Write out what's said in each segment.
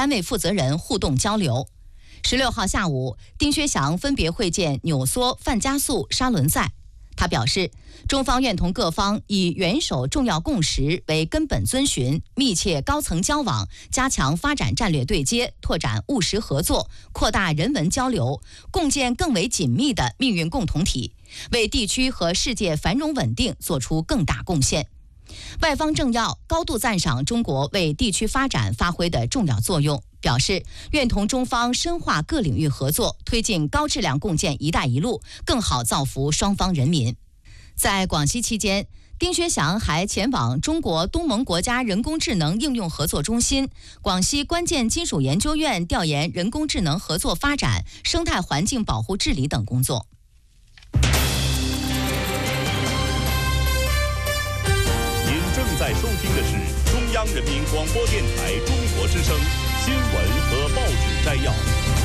单位负责人互动交流。16号下午，丁薛祥分别会见纽梭、范加速、沙伦塞。他表示，中方愿同各方以元首重要共识为根本遵循，密切高层交往，加强发展战略对接，拓展务实合作，扩大人文交流，共建更为紧密的命运共同体，为地区和世界繁荣稳定做出更大贡献。外方政要高度赞赏中国为地区发展发挥的重要作用，表示愿同中方深化各领域合作，推进高质量共建“一带一路”，更好造福双方人民。在广西期间，丁薛祥还前往中国东盟国家人工智能应用合作中心、广西关键金属研究院调研人工智能合作发展、生态环境保护治理等工作。 正在收听的是中央人民广播电台中国之声新闻和报纸摘要。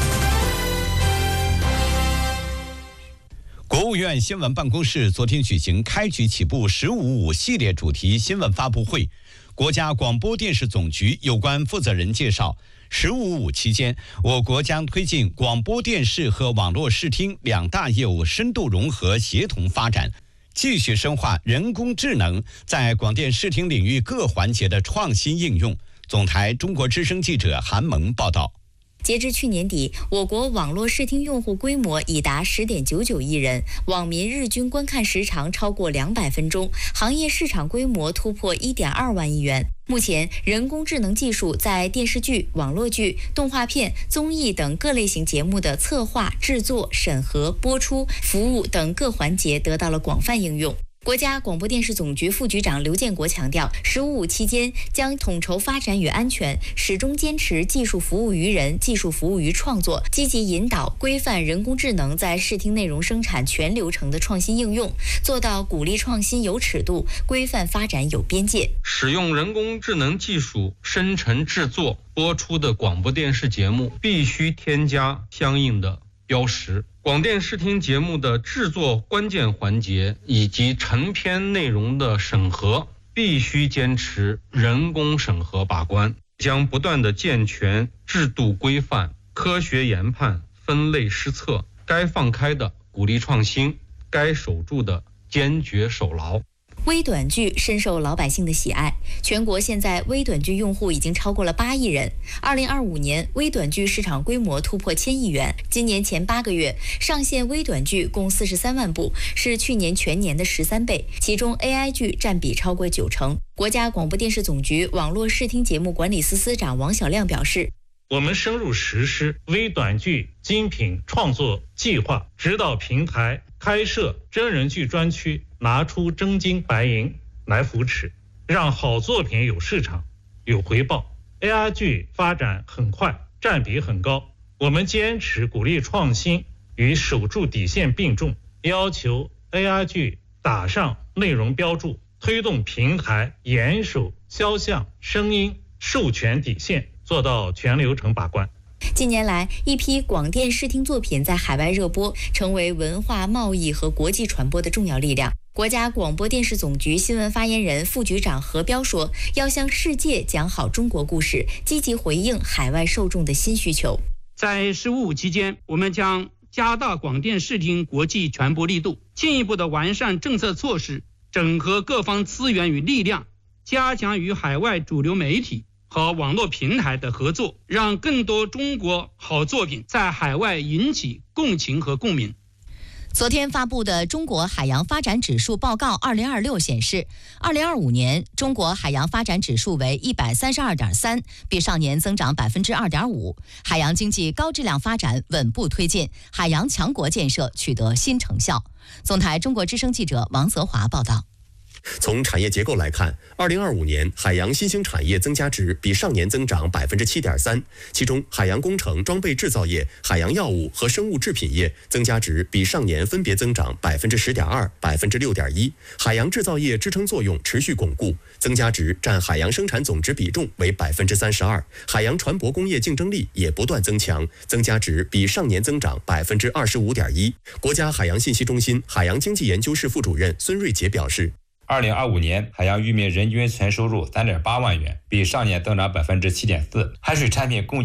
国务院新闻办公室昨天举行开局起步“15.5”系列主题新闻发布会。国家广播电视总局有关负责人介绍，“15.5”期间，我国将推进广播电视和网络视听两大业务深度融合协同发展，继续深化人工智能在广电视听领域各环节的创新应用。总台中国之声记者韩萌报道。 截至去年底，我国网络视听用户规模已达10.99亿人，网民日均观看时长超过200分钟，行业市场规模突破1.2万亿元。目前，人工智能技术在电视剧、网络剧、动画片、综艺等各类型节目的策划、制作、审核、播出、服务等各环节得到了广泛应用。国家广播电视总局副局长刘建国强调，“15.5”期间将统筹发展与安全，始终坚持技术服务于人、技术服务于创作，积极引导规范人工智能在视听内容生产全流程的创新应用，做到鼓励创新有尺度，规范发展有边界。 使用人工智能技术生成制作播出的广播电视节目必须添加相应的标识。广电视听节目的制作关键环节以及成片内容的审核必须坚持人工审核把关，将不断地健全制度规范，科学研判，分类施策，该放开的鼓励创新，该守住的坚决守牢。 微短剧深受老百姓的喜爱，全国现在微短剧用户已经超过了8亿人。2025年，微短剧市场规模突破1000亿元。今年前8个月，上线微短剧共43万部，是去年全年的13倍，其中 AI 剧占比超过90%。国家广播电视总局网络视听节目管理司司长王小亮表示， 我们深入实施微短剧精品创作计划，指导平台开设真人剧专区，拿出真金白银来扶持，让好作品有市场、有回报。AI 剧发展很快，占比很高，我们坚持鼓励创新与守住底线并重，要求 AI 剧打上内容标注，推动平台严守肖像、声音授权底线，做到全流程把关。 近年来，一批广电视听作品在海外热播，成为文化贸易和国际传播的重要力量。国家广播电视总局新闻发言人、副局长何彪说，要向世界讲好中国故事，积极回应海外受众的新需求。 在“15.5”期间，我们将加大广电视听国际传播力度，进一步的完善政策措施，整合各方资源与力量，加强与海外主流媒体和网络平台的合作，让更多中国好作品在海外引起共情和共鸣。 昨天发布的中国海洋发展指数报告2026显示，2025年中国海洋发展指数为132.3，比上年增长2.5%。海洋经济高质量发展稳步推进，海洋强国建设取得新成效。总台中国之声记者王泽华报道。 从产业结构来看，2025年海洋新兴产业增加值比上年增长7.3%，其中海洋工程装备制造业、海洋药物和生物制品业增加值比上年分别增长10.2%、6.1%。海洋制造业支撑作用持续巩固，增加值占海洋生产总值比重为32%。海洋船舶工业竞争力也不断增强，增加值比上年增长25.1%。国家海洋信息中心海洋经济研究室副主任孙瑞杰表示 ，2025年海洋渔民人均纯收入3.8万元，比上年增长7.4%，海水产品供